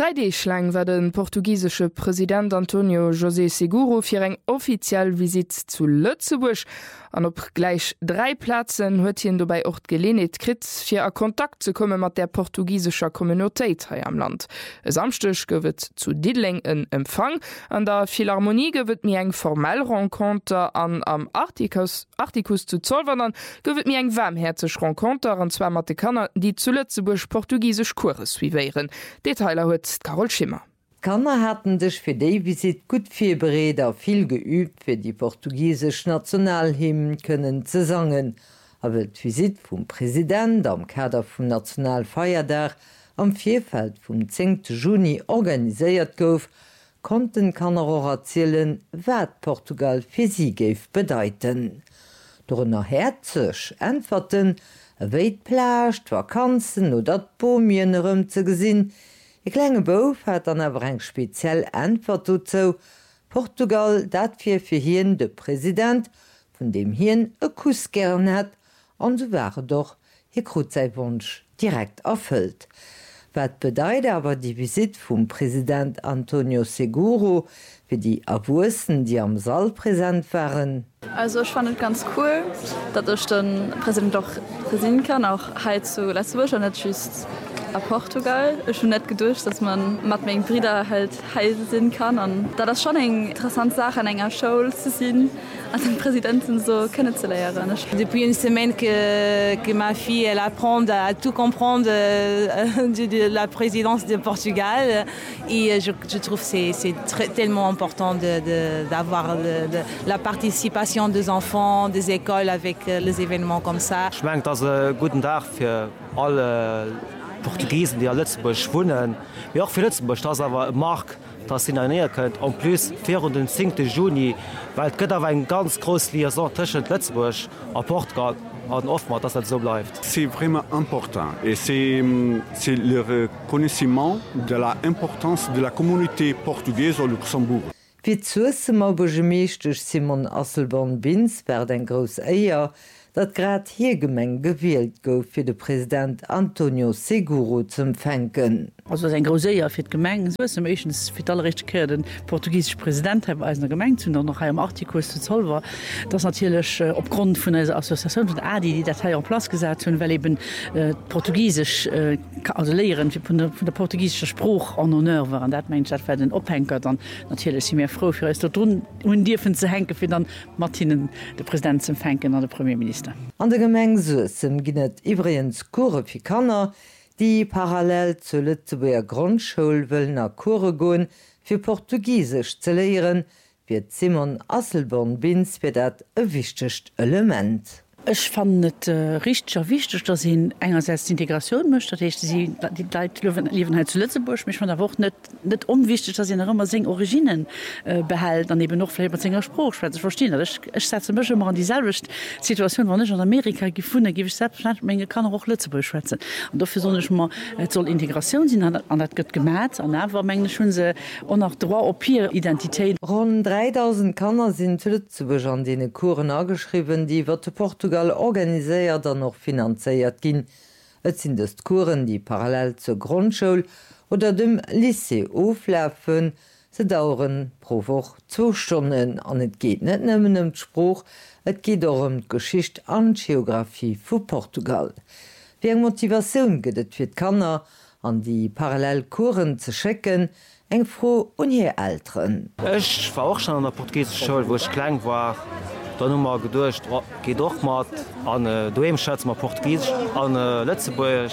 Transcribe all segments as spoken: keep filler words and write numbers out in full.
Drei Dage lang war den portugiesische Präsident Antonio José Seguro fir eng offiziell Visit zu Lützeburg an op gleich drei Plätzen huet hien dobei ocht gelenet krit fir a Kontakt zu kommen mat der portugiesischer Communitéit hai am Land. Es amstech gewet zu Didling en Empfang an der Philharmonie gewet mir eng formell Renkonter an am Artikus, Artikus zu Zollwandern gewet mir eng wärmherzeg Renkonter an zwei Matikaner, die zu Lützeburg portugiesisch Kurs wieieren. Detailer huet Carol Schimmer. Kanner hatten dech fir déi Visit gut fir Bereder viel geübt, fir die portugiesisch Nationalhymn kënnen ze sangen. Awer d' Visit vum Präsident am Kader vum Nationalfeierdach am Vierfeld vum zehnten Juni organiséiert gouf, konnten Kanner auch erzielen, wat Portugal fir sie géif bedeiten. Donner herzeg entferten, ewéit placht, Vakanzen oder dat Bomienerëm ze gesinn. E klenge Bouf hat an awer eng speziell Antwort zo, Portugal dat fir fir hien de Präsident, vun dem hien e Kuss gern hat, an so war doch hi Kruzeiwunsch direkt erfüllt. Wat bedeit aber die Visit vum Präsident Antonio Seguro für die Awussen, die am Saal präsent waren? Also ich fand es ganz cool, dass ich den Präsident doch präsentieren kann, auch halt zu Lützeburg und nicht just a Portugal. Ich schon net gedurcht, dass man mat még Brider halt heil sinn kann an da das schon eng interessant Sache an enger Show zu sinn an den Präsidenten so kennenzulehren. Depuis une semaine que, que ma fille elle apprend à tout comprendre euh, de, de la présidence de Portugal et je, je trouve c'est c'est tellement important de, de, d'avoir de, de, la participation des enfants, des écoles avec euh, les événements comme ça. Ich meine, das äh, guten Tag für alle Portugiesen, die a Lützeburg wohnen, wie auch für Lützeburg, das aber mag, dass sie in der Nähe könnt. Und plus vier und den zehnten Juni, weil es gibt aber ein ganz großes Liaison zwischen Lützeburg und Portugal. Und oftmals, dass das so bleibt. C'est vraiment important et c'est, c'est le reconnaissement de l'importance de la communauté portugaise au Luxembourg. Wie zusemmer begemeeschtech Simon Asselborn-Binz wär en gros Eier, dat grad hier Gemeng gewählt gouf fir de Präsident Antonio Seguro zum Fenken. Also ein Groséier fir d Gemeng méchens fir alle Rechtkeer den portugiessch Präsident heb als Gemeng zun noch ha am Artikus zu zoll war, dats natilech äh, opgrund vun der Assoziation vun Adi, die Datei an Plas gesat hunn, well eben äh, portugiesisch äh, also leieren vun der, der portugiessche Spruch an honneur waren. Dat mensch dat den ophenker, dann natilech si mir froh fir is run hun Dirfen ze henke fir dann Martinen de Präsident zum Fenken an der Premierminister. An der Gemeng Suessen ginnet iwriens Kurre fi Kanner, die parallel zur Lützeburger Grundschule wëllen a Kurre goen fir Portugiesisch ze leieren, fir Simon Asselborn-Binz fir dat e wichtigcht Element. Ich fand net äh, richtig wichtig, dass sie einerseits die Integration möchte, dass sie die Lebenheit zu Lützeburg mich von der Woche nicht, nicht unwichtig, dass sie noch immer sing Originen äh, behält, dann eben noch vielleicht Singer Spruch ich verstehen. Ich, ich setze mich immer an dieselbe Situation, wenn ich in Amerika gefunden gebe ich selbst Menge kann auch Lützeburg schwätzen. Und dafür soll ich mal äh, soll Integration sein, an, an das wird gemerkt, an der war Menge schon sie und auch droit op ihre Identität. Rund dreitausend Kanner sind zu Lützeburg an denen Kuren angeschrieben, die wird Portugal organiséiert dann noch finanzéiert ginn. Et sind es Kuren, die parallel zur Grundschule oder dem Lycée ofläfen, se dauren pro Woch zwei Stunden an et geht net nëmmen em Spruch, et geht um Geschicht an Geografie vu Portugal. Wie eng Motivationun gëtt fir Kanner an die Parallelkuren ze checken, eng froh un hier Ären. Ich war auch schon an der portugiesischen Schule, wo ich klein war. Dann nummer gedurcht geht doch mat an äh, Doemschatz mat Portugiesisch an äh, Lützeburg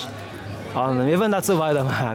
an wir werden dat so weitermachen.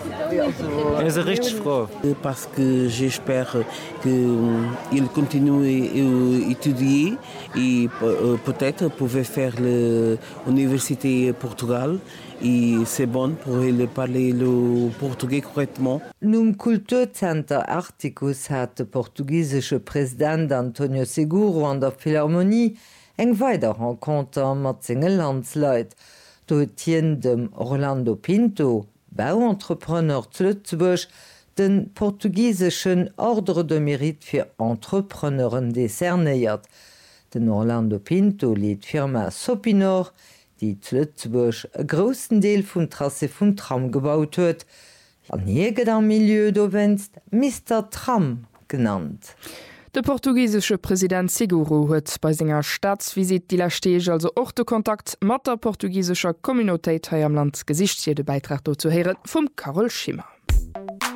Wir sind richtig froh. Parce que j'espère qu'il continue à étudier et peut-être pouvait faire l'université Portugal. Et c'est bon pour il parler le portugais correctement. Num Kulturcenter Artikus hat de portugiesische Präsident Antonio Seguro an der Philharmonie eng weiter Renkonter mat zinge Landsleit. Do tien dem Orlando Pinto, Bauentrepreneur zu Lützeburg, den portugiesischen Ordre de Mérite fir Entrepreneuren décernéiert. Den Orlando Pinto liet Firma Sopinor, die zu Lützeburg e grossen Deel vun Trasse vum Tram gebaut huet. An jeget am Milieu do wennst Mister Trump genannt. De portugiessche Präsident Seguro huet bei senger Staatsvisit die Lastege also och de Kontakt mat der portugiesscher Communitéit am Land Gesichtje de Beitrag do zu heeren vum Carol Schimmer.